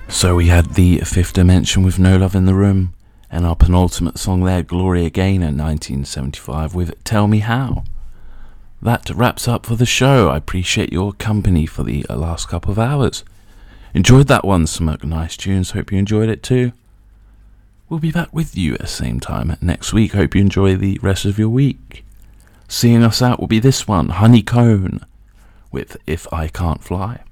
So we had the Fifth Dimension with No Love in the Room, and our penultimate song there, Gloria Gaynor, 1975, with Tell Me How. That wraps up for the show. I appreciate your company for the last couple of hours. Enjoyed that one, some nice tunes. Hope you enjoyed it too. We'll be back with you at the same time next week. Hope you enjoy the rest of your week. Seeing us out will be this one, Honeycomb, with If I Can't Fly.